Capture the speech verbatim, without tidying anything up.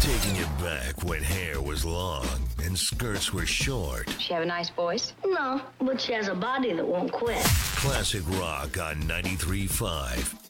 Taking you back when hair was long and skirts were short. She have a nice voice? No, but she has a body that won't quit. Classic rock on ninety-three point five